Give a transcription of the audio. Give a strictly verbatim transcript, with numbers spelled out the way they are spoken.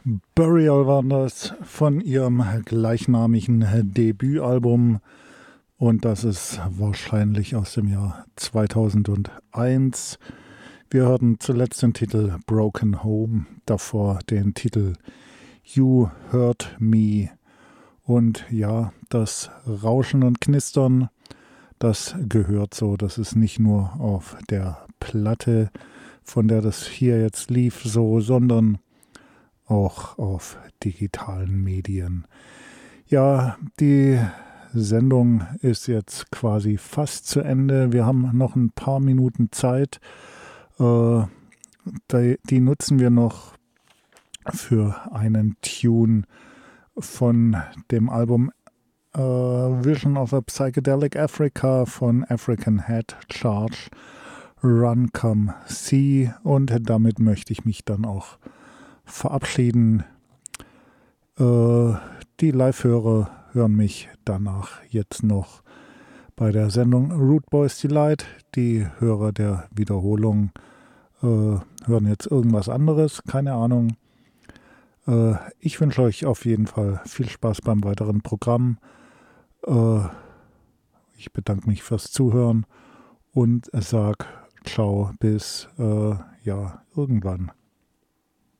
Burial waren das von ihrem gleichnamigen Debütalbum und das ist wahrscheinlich aus dem Jahr zweitausendeins. Wir hörten zuletzt den Titel Broken Home, davor den Titel You Hurt Me und ja, das Rauschen und Knistern, das gehört so, das ist nicht nur auf der Platte, von der das hier jetzt lief, so, sondern auch auf digitalen Medien. Ja, die Sendung ist jetzt quasi fast zu Ende. Wir haben noch ein paar Minuten Zeit. Äh, die, die nutzen wir noch für einen Tune von dem Album äh, Vision of a Psychedelic Africa von African Head Charge, Run Come See. Und damit möchte ich mich dann auch verabschieden. Äh, die Live-Hörer hören mich danach jetzt noch bei der Sendung Root Boys Delight. Die Hörer der Wiederholung äh, hören jetzt irgendwas anderes, keine Ahnung. Äh, ich wünsche euch auf jeden Fall viel Spaß beim weiteren Programm. Äh, ich bedanke mich fürs Zuhören und sage ciao bis äh, ja irgendwann.